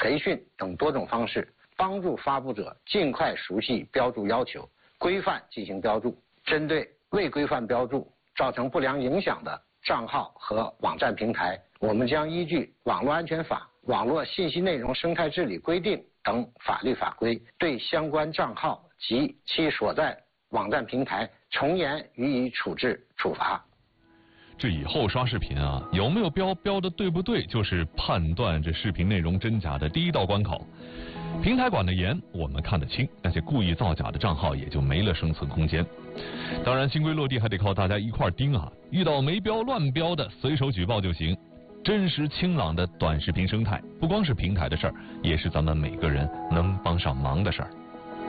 培训等多种方式，帮助发布者尽快熟悉标注要求，规范进行标注。针对未规范标注造成不良影响的账号和网站平台，我们将依据《网络安全法》《网络信息内容生态治理规定》等法律法规，对相关账号及其所在网站平台从严予以处置处罚。 这以后刷视频啊，有没有标的对不对，就是判断这视频内容真假的第一道关口。平台管得严，我们看得清，那些故意造假的账号也就没了生存空间。当然，新规落地还得靠大家一块盯啊！遇到没标乱标的，随手举报就行。真实清朗的短视频生态，不光是平台的事儿，也是咱们每个人能帮上忙的事儿。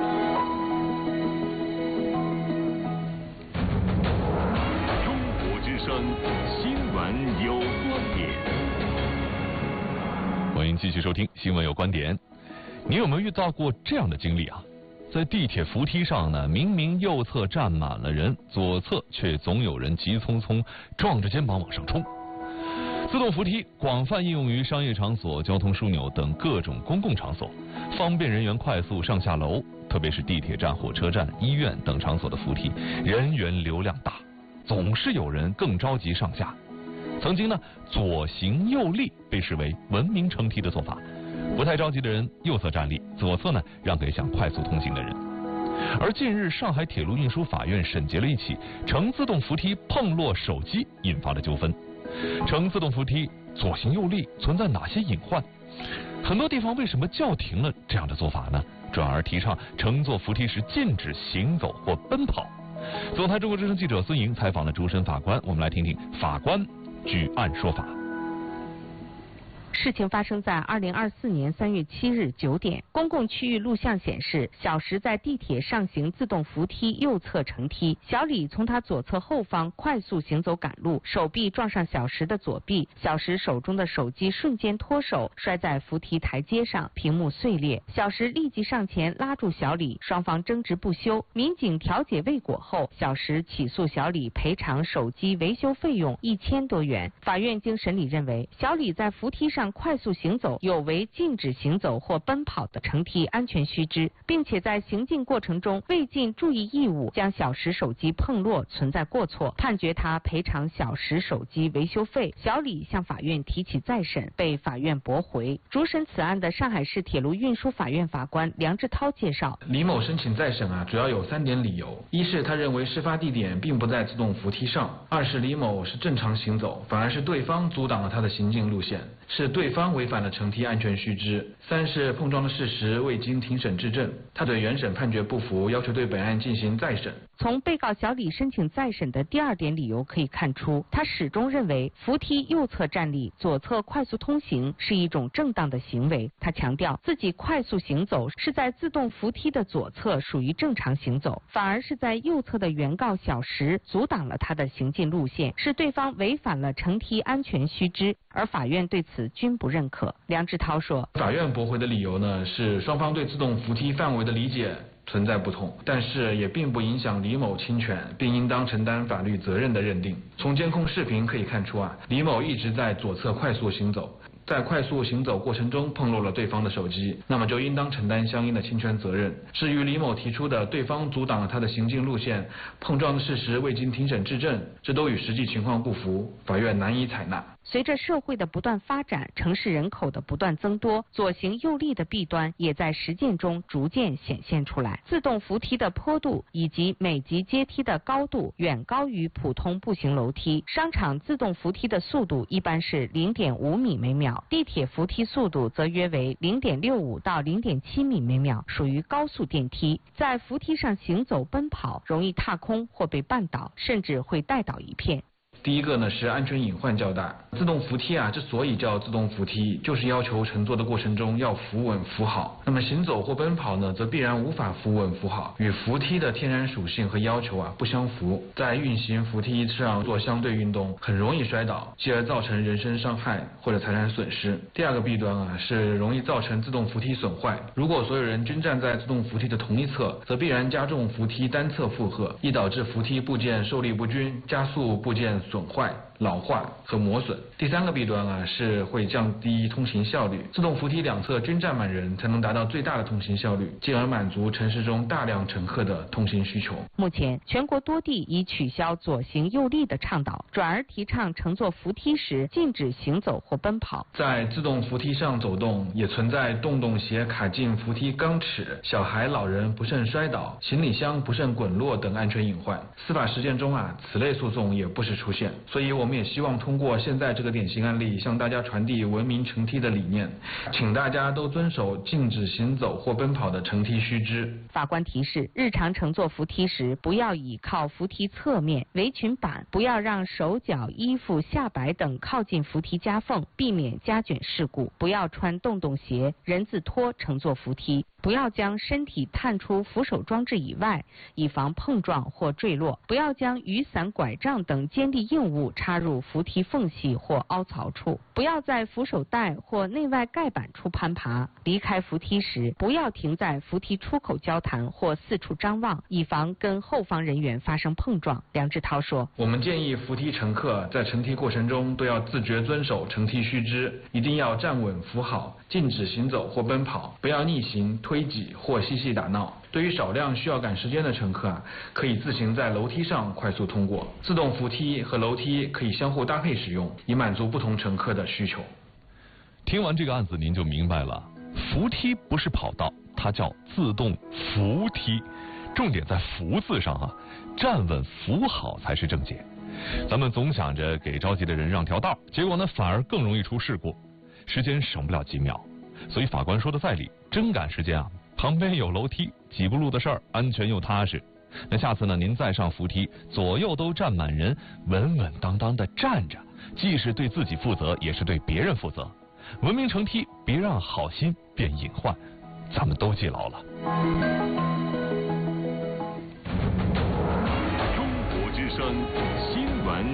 中国之声新闻有观点， 欢迎继续收听新闻有观点。你有没有遇到过这样的经历啊？在地铁扶梯上呢，明明右侧站满了人，左侧却总有人急匆匆撞着肩膀往上冲。自动扶梯广泛应用于商业场所、交通枢纽等各种公共场所，方便人员快速上下楼。特别是地铁站、火车站、医院等场所的扶梯，人员流量大，总是有人更着急上下。曾经呢，左行右立被视为文明乘梯的做法。不太着急的人右侧站立，左侧呢让给想快速通行的人。而近日，上海铁路运输法院审结了一起乘自动扶梯碰落手机引发的纠纷。乘自动扶梯左行右立存在哪些隐患？很多地方为什么叫停了这样的做法呢？转而提倡乘坐扶梯时禁止行走或奔跑。总台中国之声记者孙莹采访了主审法官，我们来听听法官举案说法。 事情发生在2024年3月7日9点，公共区域录像显示，小石在地铁上行自动扶梯右侧乘梯，小李从他左侧后方快速行走赶路，手臂撞上小石的左臂，小石手中的手机瞬间脱手，摔在扶梯台阶上，屏幕碎裂。小石立即上前拉住小李，双方争执不休。民警调解未果后，小石起诉小李赔偿手机维修费用1000多元。法院经审理认为，小李在扶梯上快速行走有违禁止行走或奔跑的乘梯安全须知，并且在行进过程中未尽注意义务，将小石手机碰落，存在过错，判决他赔偿小石手机维修费。小李向法院提起再审，被法院驳回。主审此案的上海市铁路运输法院法官梁志涛介绍， 李某申请再审主要有3点理由：一是他认为事发地点并不在自动扶梯上；二是李某是正常行走，反而是对方阻挡了他的行进路线，是对方违反了乘梯安全须知；三是碰撞的事实未经庭审质证，他对原审判决不服，要求对本案进行再审。 从被告小李申请再审的第2点理由可以看出，他始终认为扶梯右侧站立、左侧快速通行是一种正当的行为。他强调自己快速行走是在自动扶梯的左侧，属于正常行走，反而是在右侧的原告小石阻挡了他的行进路线，是对方违反了乘梯安全须知，而法院对此均不认可。梁志涛说， 法院驳回的理由呢，是双方对自动扶梯范围的理解存在不同，但是也并不影响李某侵权并应当承担法律责任的认定。从监控视频可以看出李某一直在左侧快速行走，在快速行走过程中碰落了对方的手机，那么就应当承担相应的侵权责任。至于李某提出的对方阻挡了他的行进路线、碰撞的事实未经庭审质证，这都与实际情况不符，法院难以采纳。 随着社会的不断发展，城市人口的不断增多，左行右立的弊端也在实践中逐渐显现出来。自动扶梯的坡度以及每级阶梯的高度远高于普通步行楼梯，商场自动扶梯的速度一般是0.5米每秒，地铁扶梯速度则约为0.65到0.7米每秒，属于高速电梯。在扶梯上行走奔跑，容易踏空或被绊倒，甚至会带倒一片。 第一个呢是安全隐患较大。自动扶梯之所以叫自动扶梯，就是要求乘坐的过程中要扶稳扶好。那么行走或奔跑呢，则必然无法扶稳扶好，与扶梯的天然属性和要求不相符。在运行扶梯上做相对运动，很容易摔倒，继而造成人身伤害或者财产损失。第二个弊端是容易造成自动扶梯损坏。如果所有人均站在自动扶梯的同一侧，则必然加重扶梯单侧负荷，易导致扶梯部件受力不均，加速部件损坏， 老化和磨损。第3个弊端是会降低通行效率。自动扶梯两侧均站满人，才能达到最大的通行效率，进而满足城市中大量乘客的通行需求。 目前，全国多地已取消左行右立的倡导，转而提倡乘坐扶梯时禁止行走或奔跑。 在自动扶梯上走动，也存在洞鞋卡进扶梯钢尺、小孩、老人不慎摔倒、行李箱不慎滚落等安全隐患。司法实践中此类诉讼也不时出现，所以我们也希望通过现在这个典型案例，向大家传递文明乘梯的理念，请大家都遵守禁止行走或奔跑的乘梯须知。 法官提示，日常乘坐扶梯时，不要倚靠扶梯侧面、围裙板，不要让手脚、衣服、下摆等靠近扶梯夹缝，避免夹卷事故；不要穿洞鞋、人字拖乘坐扶梯；不要将身体探出扶手装置以外，以防碰撞或坠落；不要将雨伞、拐杖等尖利硬物插入扶梯缝隙或凹槽处；不要在扶手带或内外盖板处攀爬；离开扶梯时，不要停在扶梯出口交谈或四处张望，以防跟后方人员发生碰撞。梁志涛说：“ 我们建议扶梯乘客在乘梯过程中都要自觉遵守乘梯须知，一定要站稳扶好，禁止行走或奔跑，不要逆行、推挤或嬉戏打闹。对于少量需要赶时间的乘客可以自行在楼梯上快速通过。自动扶梯和楼梯可以相互搭配使用，以满足不同乘客的需求。” 听完这个案子，您就明白了，扶梯不是跑道，它叫自动扶梯，重点在扶字上站稳扶好才是正解。咱们总想着给着急的人让条道，结果呢反而更容易出事故，时间省不了几秒。所以法官说的在理，真赶时间旁边有楼梯，几步路的事儿，安全又踏实。那下次呢，您再上扶梯，左右都站满人，稳稳当当的站着，既是对自己负责，也是对别人负责。文明乘梯，别让好心变隐患，咱们都记牢了。 中国之声新闻。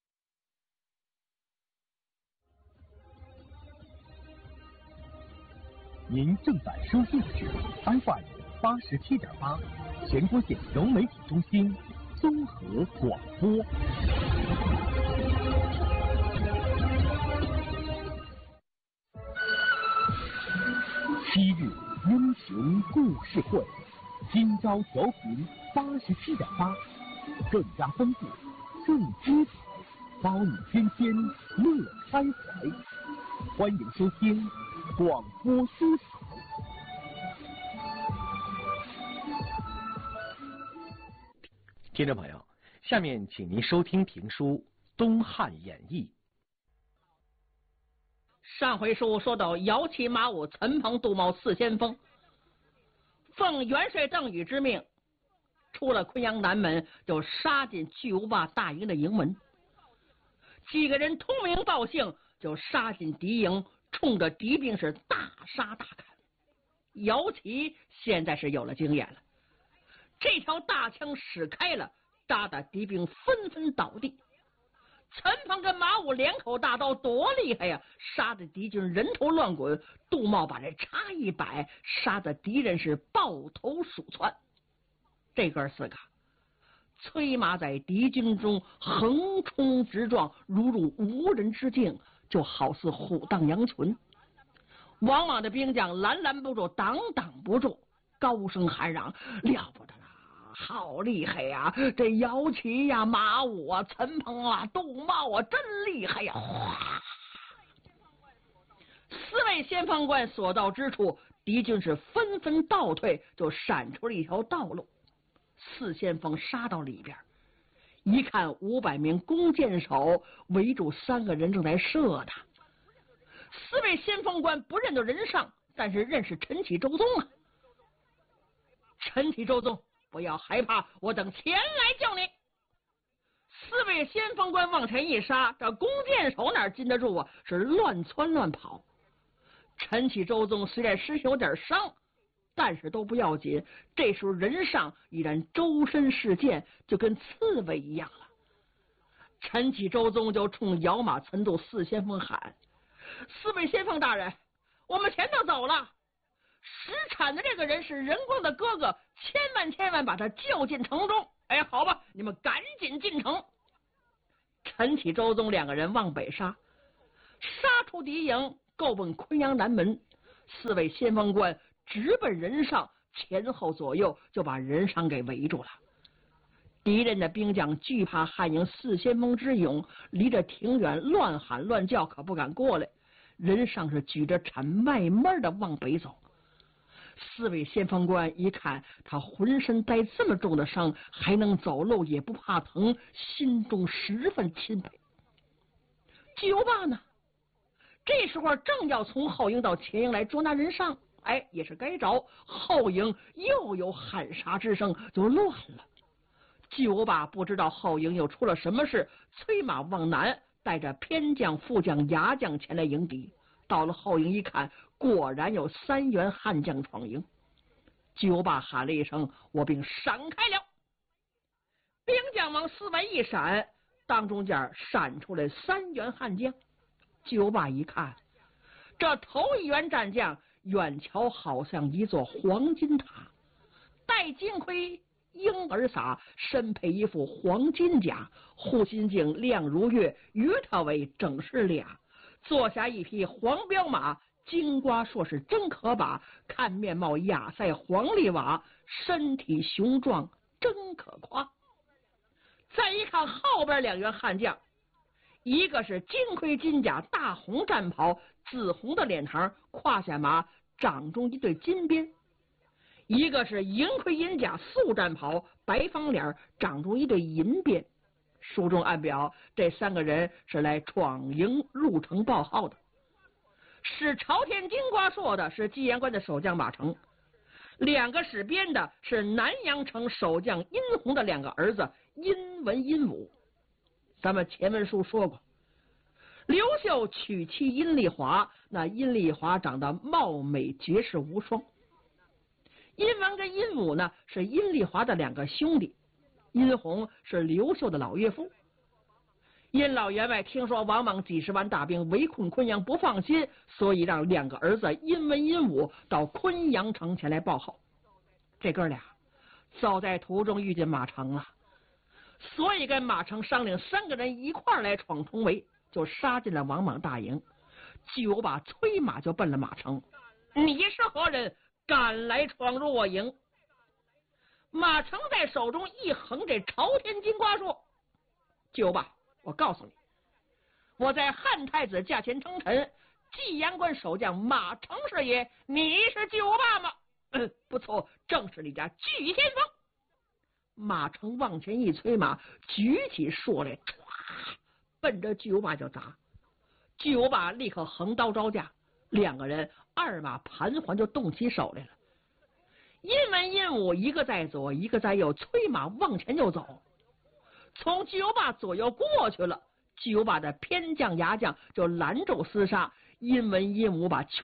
您正在收听的是 FM87.8全国县融媒体中心综合广播。昔日英雄故事会，今朝调频87.8，更加丰富，更精彩，包你天天乐开怀。欢迎收听广播书场。听众朋友，下面请您收听评书《东汉演义》。 上回书说到，摇旗马武、岑彭、杜茂四先锋，奉元帅邓禹之命，出了昆阳南门，就杀进巨无霸大营的营门。几个人通名报姓，就杀进敌营，冲着敌兵是大杀大砍。姚旗现在是有了经验了，这条大枪使开了，扎的敌兵纷纷倒地。岑彭跟马武两口大刀多厉害呀，杀的敌军人头乱滚。杜茂把这叉一摆，杀的敌人是抱头鼠窜。这哥四个催马在敌军中横冲直撞，如入无人之境，就好似虎荡羊群。往往的兵将拦不住，挡不住，高声喊嚷，了不得了，好厉害呀！这姚旗呀、马武啊、岑彭啊、杜茂啊，真厉害呀！哗！四位先锋官所到之处，敌军是纷纷倒退，就闪出了一条道路。四先锋杀到里边，一看500名弓箭手围住3个人正在射他。4位先锋官不认得人上，但是认识陈启、周宗啊。陈启、周宗，不要害怕，我等前来救你。4位先锋官往前一杀，这弓箭手哪禁得住啊？是乱窜乱跑。陈启、周宗虽然身有点伤，但是都不要紧。这时候人上已然周身是箭，就跟刺猬一样了。陈启、周宗就冲摇马、岑杜4先锋喊：4位先锋大人，我们前头走了，使产的这个人是仁光的哥哥，千万把他救进城中。哎，好吧，你们赶紧进城。 陈启、周宗两个人往北杀，杀出敌营，够奔昆阳南门。4位先锋官直奔人上，前后左右就把人上给围住了。敌人的兵将惧怕汉营4先锋之勇，离着挺远，乱喊乱叫，可不敢过来。人上是举着铲，慢慢的往北走。4位先锋官一看他浑身带这么重的伤，还能走路，也不怕疼，心中十分钦佩。巨无霸呢，这时候正要从后营到前营来捉拿人上，也是该着，后营又有喊杀之声，就乱了。巨无霸不知道后营又出了什么事，催马往南，带着偏将、副将、牙将前来迎敌。到了后营一看，果然有3员悍将闯营。巨无霸喊了一声：“我兵闪开了！”兵将往4外一闪，当中间闪出来3员悍将。巨无霸一看，这头1员战将远瞧好像一座黄金塔，戴金盔，婴儿洒，身配一副黄金甲，护心镜亮如月，与他为正是俩。坐下一匹黄骠马，金瓜说是真可把，看面貌亚塞黄骊瓦，身体雄壮真可夸。再一看后边2员悍将，一个是金盔金甲大红战袍，紫红的脸膛，胯下马，掌中一对金鞭；一个是银盔银甲素战袍，白方脸，掌中一对银鞭。书中暗表，这3个人是来闯营入城报号的。使朝天金瓜槊的是济阳关的守将马成，2个使鞭的是南阳城守将殷洪的2个儿子殷文、殷武。咱们前文书说过，刘秀娶妻殷丽华，那殷丽华长得貌美绝世无双。殷文跟殷武呢是殷丽华的2个兄弟，殷洪是刘秀的老岳父。殷老员外听说王莽几10万大兵围困昆阳，不放心，所以让2个儿子殷文、殷武到昆阳城前来报号。这哥俩走在途中遇见马成了，所以跟马成商量3个人一块来闯重围，就杀进了王莽大营。巨无霸催马就奔了马成：“你是何人，敢来闯入我营？”马成在手中一横这朝天金瓜槊：“巨无霸，我告诉你，我在汉太子驾前称臣，济阳关守将马成是也。你是巨无霸吗？”“不错，正是你家巨先锋。”马成往前一催马，举起槊来，唰，奔着巨无霸就砸。巨无霸立刻横刀招架，2个人2马盘桓就动起手来了。殷文、殷武一个在左，一个在右，催马往前就走。从巨无霸左右过去了，巨无霸的偏将、牙将就拦住厮杀。殷文、殷武把全